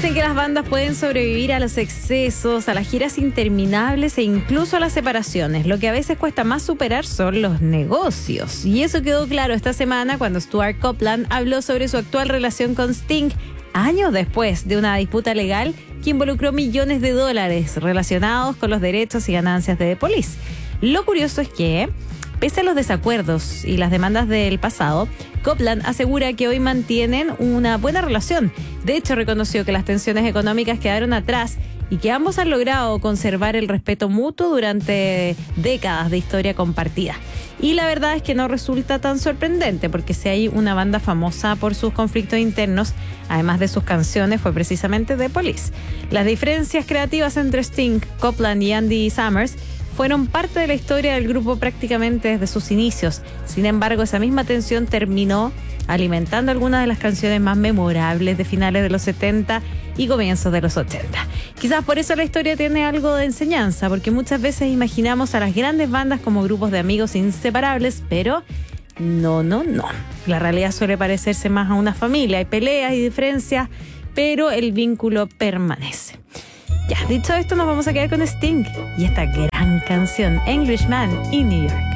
Dicen que las bandas pueden sobrevivir a los excesos, a las giras interminables e incluso a las separaciones. Lo que a veces cuesta más superar son los negocios. Y eso quedó claro esta semana cuando Stuart Copeland habló sobre su actual relación con Sting, años después de una disputa legal que involucró millones de dólares relacionados con los derechos y ganancias de The Police. Lo curioso es que, pese a los desacuerdos y las demandas del pasado, Copeland asegura que hoy mantienen una buena relación. De hecho, reconoció que las tensiones económicas quedaron atrás y que ambos han logrado conservar el respeto mutuo durante décadas de historia compartida. Y la verdad es que no resulta tan sorprendente, porque si hay una banda famosa por sus conflictos internos, además de sus canciones, fue precisamente The Police. Las diferencias creativas entre Sting, Copeland y Andy Summers fueron parte de la historia del grupo prácticamente desde sus inicios. Sin embargo, esa misma tensión terminó alimentando algunas de las canciones más memorables de finales de los 70 y comienzos de los 80. Quizás por eso la historia tiene algo de enseñanza, porque muchas veces imaginamos a las grandes bandas como grupos de amigos inseparables, pero no. La realidad suele parecerse más a una familia. Hay peleas y diferencias, pero el vínculo permanece. Ya, dicho esto, nos vamos a quedar con Sting y esta gran canción, Englishman in New York.